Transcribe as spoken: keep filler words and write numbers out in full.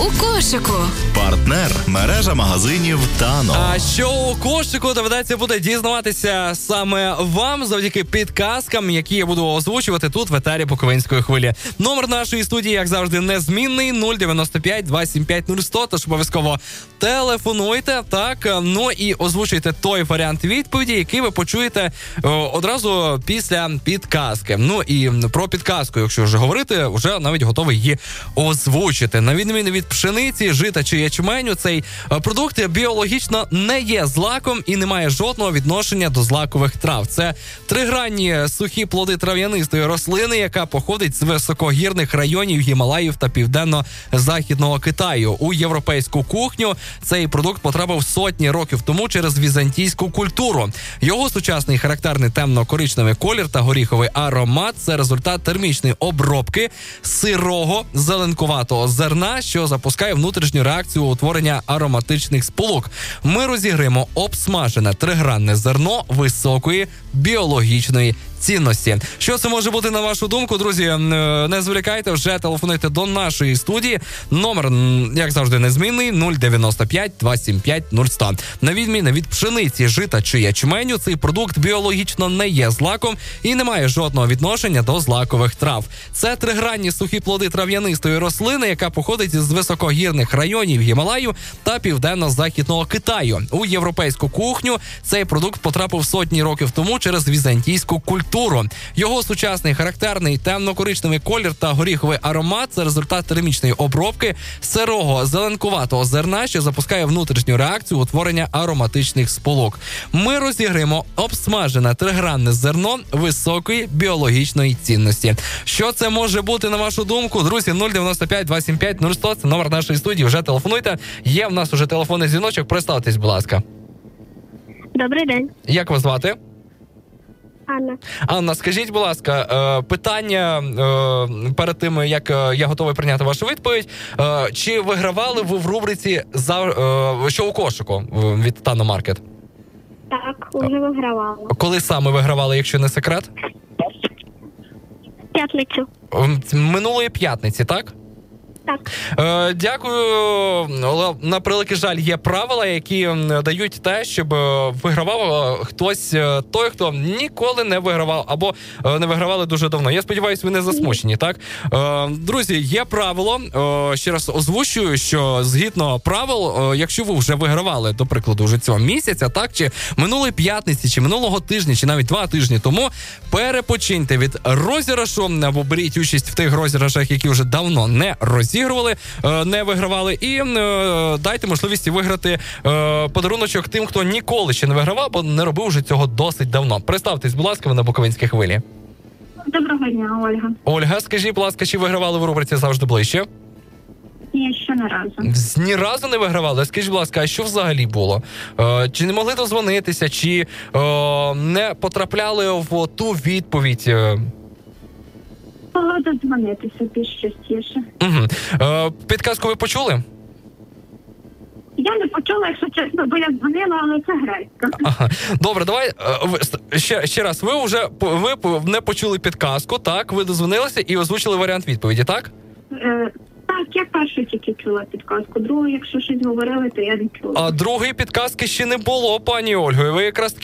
у кошику? Партнер – мережа магазинів Тано. А що у кошику доведеться буде дізнаватися саме вам завдяки підказкам, які я буду озвучувати тут в етері Буковинської хвилі. Номер нашої студії, як завжди, незмінний нуль дев'яносто п'ять два сім п'ять нуль сто, тож обов'язково телефонуйте, так, ну і озвучуйте той варіант відповіді, який ви почуєте о, одразу після підказки. Ну і про підказку, якщо вже говорити, вже навіть готовий її озвучити. На відміну від пшениці, жита чи ячменю, цей продукт біологічно не є злаком і не має жодного відношення до злакових трав. Це тригранні сухі плоди трав'янистої рослини, яка походить з високогірних районів Гімалаїв та південно-західного Китаю. У європейську кухню цей продукт потрапив сотні років тому через візантійську культуру. Його сучасний характерний темно-коричневий колір та горіховий аромат – це результат термічної обробки сирого зеленкуватого зерна, що запускає внутрішню реакцію утворення ароматичних сполук. Ми розіграємо обсмажене тригранне зерно високої біологічної цінності. Що це може бути на вашу думку, друзі? Не зволікайте, вже телефонуйте до нашої студії. Номер, як завжди, незмінний нуль дев'яносто п'ять два сім п'ять нуль сто. На відміну від пшениці, жита чи ячменю, цей продукт біологічно не є злаком і не має жодного відношення до злакових трав. Це тригранні сухі плоди трав'янистої рослини, яка походить з високогірних районів Гімалаю та південно-західного Китаю. У європейську кухню цей продукт потрапив сотні років тому через візантійську культуру. Його сучасний характерний темно-коричневий колір та горіховий аромат – це результат термічної обробки сирого зеленкуватого зерна, що запускає внутрішню реакцію утворення ароматичних сполук. Ми розіграємо обсмажене тригранне зерно високої біологічної цінності. Що це може бути на вашу думку? Друзі, нуль дев'яносто п'ять два сім п'ять нуль сто – це номер нашої студії. Вже телефонуйте. Є в нас уже телефонний дзвіночок. Представтесь, будь ласка. Добрий день. Як вас звати? Анна. Анна, скажіть, будь ласка, питання перед тим, як я готовий прийняти вашу відповідь. Чи вигравали ви в рубриці «Що у кошику» від Тано Маркет? Так, вже вигравала. Коли саме вигравали, якщо не секрет? П'ятницю. Минулої п'ятниці, так? Так. Е, дякую. Але, на превеликий жаль, є правила, які дають те, щоб вигравав хтось, той, хто ніколи не вигравав, або не вигравали дуже давно. Я сподіваюся, ви не засмучені, так? Е, друзі, є правило, е, ще раз озвучую, що згідно правил, е, якщо ви вже вигравали, до прикладу, вже цього місяця, так, чи минулої п'ятниці, чи минулого тижня, чи навіть два тижні тому, перепочиньте від розіграшу, або беріть участь в тих розіграшах, які вже давно не розіграли. Зігрували, не вигравали, і дайте можливість виграти подаруночок тим, хто ніколи ще не вигравав, бо не робив вже цього досить давно. Представтесь, будь ласка, ви на Буковинській хвилі. Доброго дня, Ольга. Ольга, скажіть, будь ласка, чи вигравали в рубриці «Завжди ближче»? Ні, ще не разу. Ні разу не вигравали? Скажіть, будь ласка, а що взагалі було? Чи не могли дозвонитися, чи не потрапляли в ту відповідь? Було додзвонитися більш частіше. Угу. Е, підказку ви почули? Я не почула, якщо чесно, бо я дзвонила, але це грецька. Ага. Добре, давай е, ще, ще раз. Ви вже ви не почули підказку, так? Ви дозвонилися і озвучили варіант відповіді, так? Е, так, я першу тільки чула підказку. Другу, якщо щось говорили, то я не чула. А другої підказки ще не було, пані Ольго. Ви якраз